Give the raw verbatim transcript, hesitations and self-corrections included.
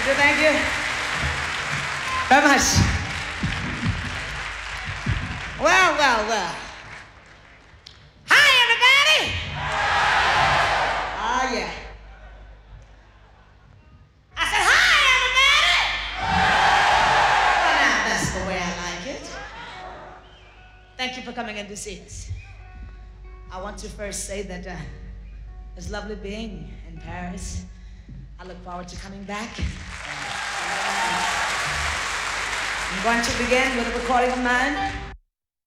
you, thank you very much. Well, well, well. Hi, everybody. Oh, yeah. I said, hi, everybody. Well, now, that's the way I like it. Thank you for coming in to see us. I want to first say that uh, it's lovely being in Paris. I look forward to coming back. I'm going to begin with a recording of mine.